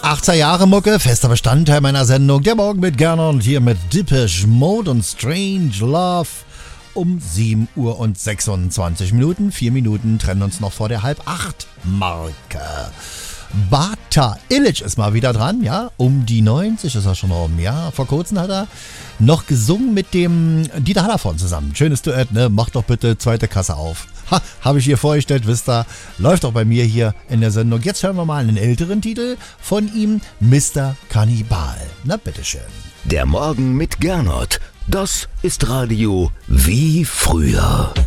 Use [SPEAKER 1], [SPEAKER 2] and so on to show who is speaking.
[SPEAKER 1] 80er Jahre Mucke, fester Bestandteil meiner Sendung. Der Morgen mit Gernot hier mit Depeche Mode und Strange Love. Um 7 Uhr und 26 Minuten. 4 Minuten trennen uns noch vor der Halb-8-Marke. Bata Illich ist mal wieder dran, ja. Um die 90 ist er schon rum, ja. Vor kurzem hat er noch gesungen mit dem Dieter Hallervorden zusammen. Schönes Duett, ne? Mach doch bitte zweite Kasse auf. Ha, habe ich hier vorgestellt, wisst ihr. Läuft auch bei mir hier in der Sendung. Jetzt hören wir mal einen älteren Titel von ihm, Mr. Kannibal. Na, bitteschön.
[SPEAKER 2] Der Morgen mit Gernot. Das ist Radio wie früher.